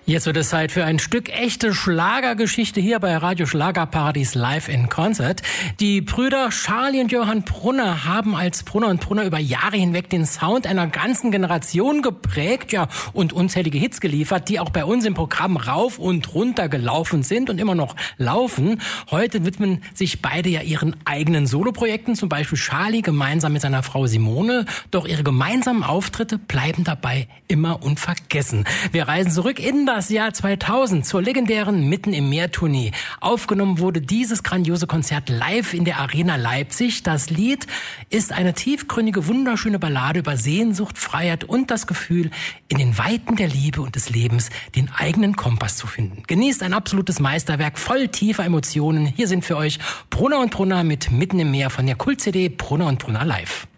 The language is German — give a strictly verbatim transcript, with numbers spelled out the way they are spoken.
Jetzt wird es Zeit für ein Stück echte Schlagergeschichte hier bei Radio Schlagerparadies Live in Concert. Die Brüder Charlie und Johann Brunner haben als Brunner und Brunner über Jahre hinweg den Sound einer ganzen Generation geprägt, ja, und unzählige Hits geliefert, die auch bei uns im Programm rauf und runter gelaufen sind und immer noch laufen. Heute widmen sich beide ja ihren eigenen Soloprojekten, zum Beispiel Charlie gemeinsam mit seiner Frau Simone. Doch ihre gemeinsamen Auftritte bleiben dabei immer unvergessen. Wir reisen zurück in das Jahr zweitausend zur legendären Mitten im Meer Tournee. Aufgenommen wurde dieses grandiose Konzert live in der Arena Leipzig. Das Lied ist eine tiefgründige, wunderschöne Ballade über Sehnsucht, Freiheit und das Gefühl, in den Weiten der Liebe und des Lebens den eigenen Kompass zu finden. Genießt ein absolutes Meisterwerk voll tiefer Emotionen. Hier sind für euch Brunner und Brunner mit Mitten im Meer von der Kult-C D Brunner und Brunner live.